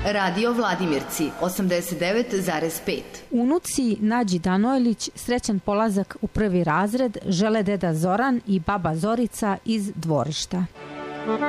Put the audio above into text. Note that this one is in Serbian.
Radio Vladimirci 89,5. Unuci Nađi Danojlić srećan polazak u prvi razred žele deda Zoran i baba Zorica iz dvorišta.